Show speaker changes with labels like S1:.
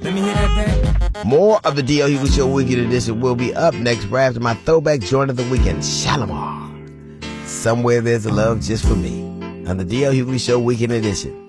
S1: Let me hear that back.
S2: More of the D.L. Hughley Show Weekend Edition will be up next right after my throwback joint of the weekend, Shalimar. Somewhere There's a Love Just for Me, on the D.L. Hughley Show Weekend Edition.